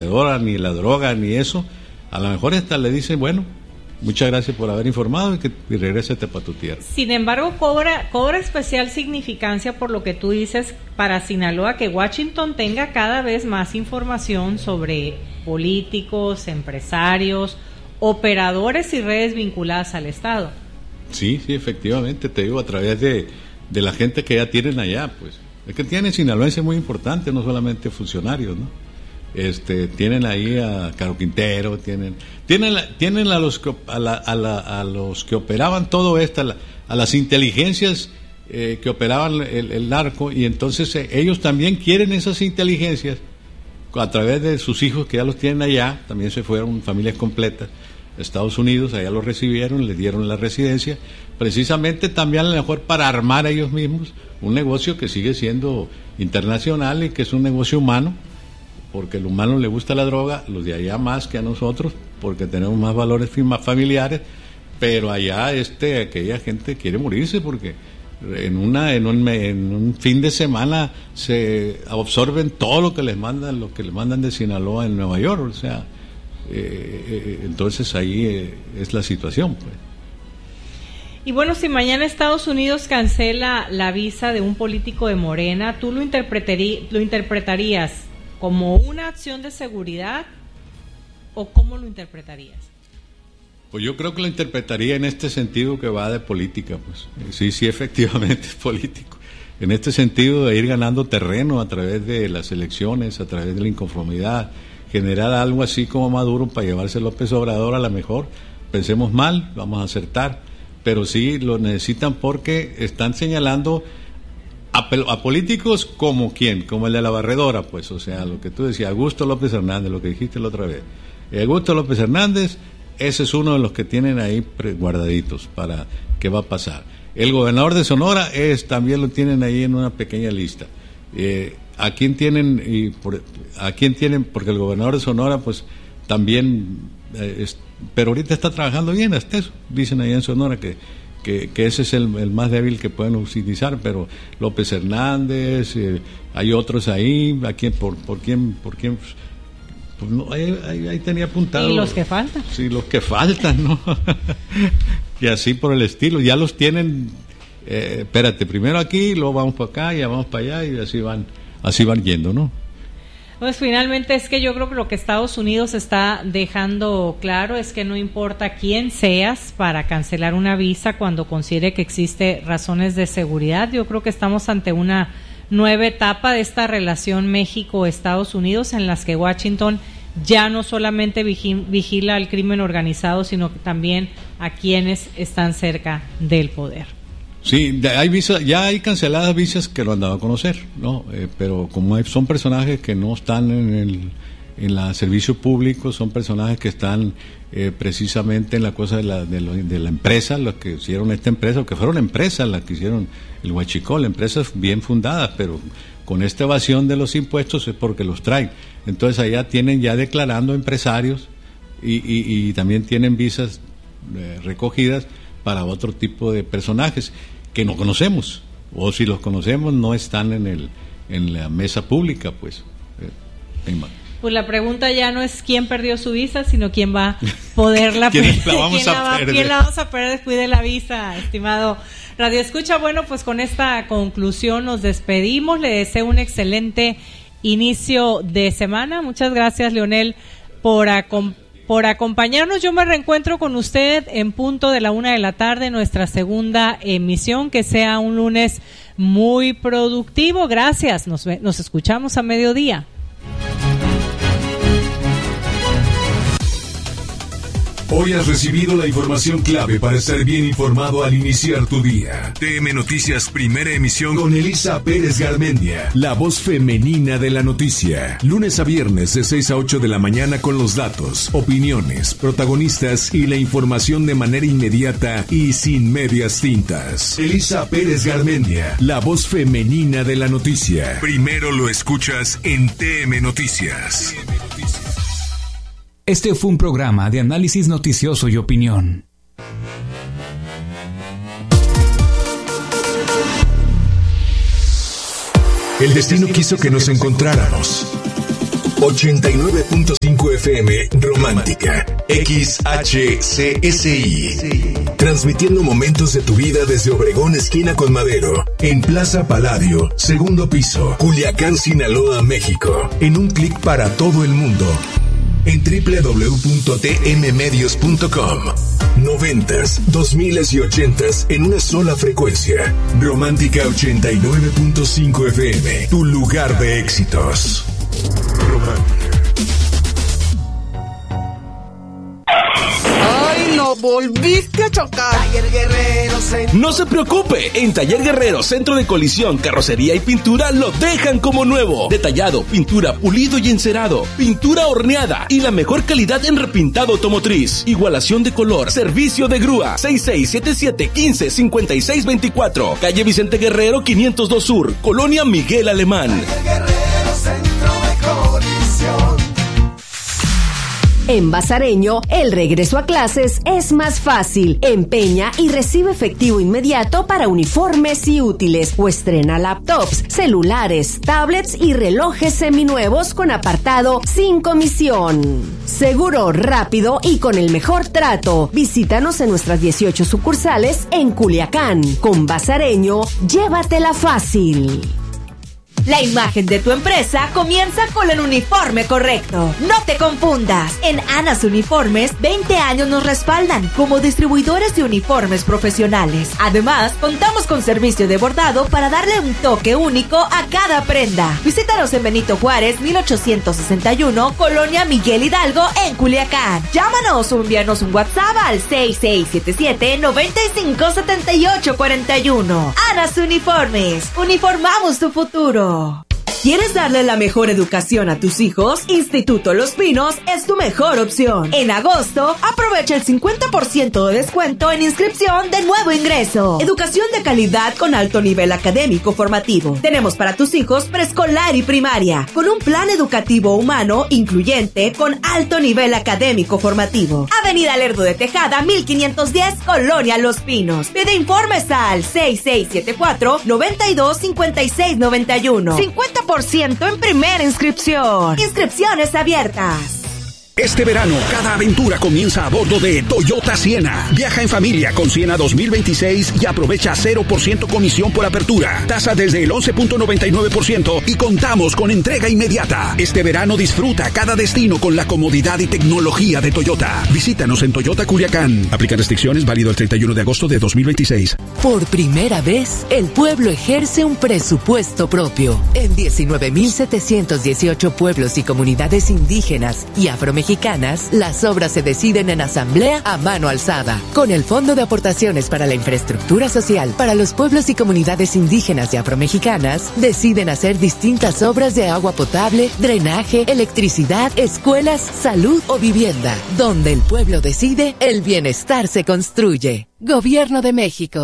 ni la droga, ni eso. A lo mejor hasta le dicen, bueno, muchas gracias por haber informado y regrésate para tu tierra. Sin embargo, cobra especial significancia por lo que tú dices para Sinaloa, que Washington tenga cada vez más información sobre políticos, empresarios, operadores y redes vinculadas al Estado. Sí, efectivamente, te digo, a través de la gente que ya tienen allá, pues. Es que tienen sinaloenses muy importantes, no solamente funcionarios, ¿no? Tienen ahí a Caro Quintero, tienen a los que operaban todo esto, a las inteligencias que operaban el narco, y entonces ellos también quieren esas inteligencias a través de sus hijos que ya los tienen allá. También se fueron familias completas a Estados Unidos, allá los recibieron, les dieron la residencia, precisamente también a lo mejor para armar a ellos mismos un negocio que sigue siendo internacional y que es un negocio humano, porque al humano le gusta la droga, los de allá más que a nosotros, porque tenemos más valores familiares, pero allá aquella gente quiere morirse porque en un fin de semana se absorben todo lo que les mandan de Sinaloa en Nueva York, o sea, entonces ahí es la situación, pues. Y bueno, si mañana Estados Unidos cancela la visa de un político de Morena, ¿tú lo interpretarías como una acción de seguridad o cómo lo interpretarías? Pues yo creo que lo interpretaría en este sentido que va de política, pues. Sí, efectivamente es político. En este sentido de ir ganando terreno a través de las elecciones, a través de la inconformidad, generar algo así como Maduro para llevarse López Obrador. A lo mejor pensemos mal, vamos a acertar, pero sí lo necesitan porque están señalando a políticos como quién, como el de la barredora, pues, o sea, lo que tú decías, Augusto López Hernández, lo que dijiste la otra vez. Augusto López Hernández, ese es uno de los que tienen ahí guardaditos para qué va a pasar. El gobernador de Sonora también lo tienen ahí en una pequeña lista. ¿A quién tienen? Porque el gobernador de Sonora, pues, también, pero ahorita está trabajando bien, hasta eso, dicen ahí en Sonora que ese es el más débil que pueden utilizar, pero López Hernández, hay otros ahí, ¿por quién? Pues no, ahí tenía apuntado. ¿Y los que faltan? Sí, los que faltan, ¿no? Y así por el estilo, ya los tienen, espérate, primero aquí, luego vamos para acá, ya vamos para allá, y así van yendo, ¿no? Pues finalmente es que yo creo que lo que Estados Unidos está dejando claro es que no importa quién seas para cancelar una visa cuando considere que existe razones de seguridad. Yo creo que estamos ante una nueva etapa de esta relación México-Estados Unidos en las que Washington ya no solamente vigila al crimen organizado, sino que también a quienes están cerca del poder. Sí, ya hay canceladas visas que lo han dado a conocer, ¿no? Pero como son personajes que no están en el servicio público, son personajes que están precisamente en la cosa de la empresa, los que hicieron esta empresa, o que fueron empresas las que hicieron el Huachicol, empresas bien fundadas, pero con esta evasión de los impuestos es porque los traen. Entonces allá tienen ya declarando empresarios y también tienen visas recogidas para otro tipo de personajes que no conocemos, o si los conocemos no están en la mesa pública, pues. Pues la pregunta ya no es quién perdió su visa, sino quién va a poderla perder. ¿Quién la vamos a perder después de la visa, estimado Radio Escucha? Bueno, pues con esta conclusión nos despedimos. Le deseo un excelente inicio de semana. Muchas gracias, Leonel, por acompañarnos. Yo me reencuentro con usted en punto de la 1:00 p.m, nuestra segunda emisión. Que sea un lunes muy productivo. Gracias. Nos escuchamos a mediodía. Hoy has recibido la información clave para estar bien informado al iniciar tu día. TM Noticias, primera emisión con Elisa Pérez Garmendia, la voz femenina de la noticia. Lunes a viernes de 6 a 8 de la mañana con los datos, opiniones, protagonistas y la información de manera inmediata y sin medias tintas. Elisa Pérez Garmendia, la voz femenina de la noticia. Primero lo escuchas en TM Noticias. Este fue un programa de análisis noticioso y opinión. El destino quiso que nos encontráramos. 89.5 FM Romántica. XHCSI. Transmitiendo momentos de tu vida desde Obregón, esquina con Madero. En Plaza Palladio, segundo piso, Culiacán, Sinaloa, México. En un clic para todo el mundo. En www.tmmedios.com. 90s, 2000s y 80s en una sola frecuencia. Romántica 89.5 FM, tu lugar de éxitos. Romántica. ¡Ay, no! ¡Volviste a chocar! Taller Guerrero Centro. No se preocupe, en Taller Guerrero Centro de Colisión, Carrocería y Pintura lo dejan como nuevo. Detallado, pintura, pulido y encerado, pintura horneada y la mejor calidad en repintado automotriz. Igualación de color, servicio de grúa. 6677-155624. Calle Vicente Guerrero 502 Sur, Colonia Miguel Alemán. Taller Guerrero Centro de Colisión. En Bazareño, el regreso a clases es más fácil. Empeña y recibe efectivo inmediato para uniformes y útiles o estrena laptops, celulares, tablets y relojes seminuevos con apartado sin comisión. Seguro, rápido y con el mejor trato. Visítanos en nuestras 18 sucursales en Culiacán. Con Bazareño, llévatela fácil. La imagen de tu empresa comienza con el uniforme correcto. No te confundas. En Anas Uniformes, 20 años nos respaldan como distribuidores de uniformes profesionales. Además, contamos con servicio de bordado para darle un toque único a cada prenda. Visítanos en Benito Juárez, 1861, Colonia Miguel Hidalgo, en Culiacán. Llámanos o envíanos un WhatsApp al 6677-957841. Anas Uniformes. Uniformamos tu futuro. ¿Quieres darle la mejor educación a tus hijos? Instituto Los Pinos es tu mejor opción. En agosto, aprovecha el 50% de descuento en inscripción de nuevo ingreso. Educación de calidad con alto nivel académico formativo. Tenemos para tus hijos preescolar y primaria, con un plan educativo humano incluyente con alto nivel académico formativo. Avenida Lerdo de Tejada, 1510, Colonia Los Pinos. Pide informes al 6674-925691. 50% en primera inscripción. Inscripciones abiertas. Este verano, cada aventura comienza a bordo de Toyota Siena. Viaja en familia con Siena 2026 y aprovecha 0% comisión por apertura. Tasa desde el 11.99% y contamos con entrega inmediata. Este verano disfruta cada destino con la comodidad y tecnología de Toyota. Visítanos en Toyota Culiacán. Aplican restricciones, válido el 31 de agosto de 2026. Por primera vez, el pueblo ejerce un presupuesto propio. En 19.718 pueblos y comunidades indígenas y afromexicanas, las obras se deciden en asamblea a mano alzada. Con el Fondo de Aportaciones para la Infraestructura Social para los pueblos y comunidades indígenas y afromexicanas, deciden hacer distintas obras de agua potable, drenaje, electricidad, escuelas, salud o vivienda. Donde el pueblo decide, el bienestar se construye. Gobierno de México.